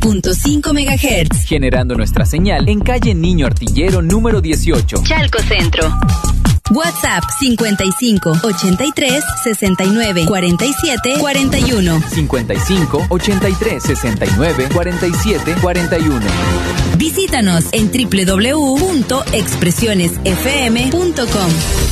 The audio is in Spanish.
93.5 MHz. Generando nuestra señal en calle Niño Artillero número 18. Chalco Centro. WhatsApp 55 83 69 47 41. 55 83 69 47 41. Visítanos en www.expresionesfm.com.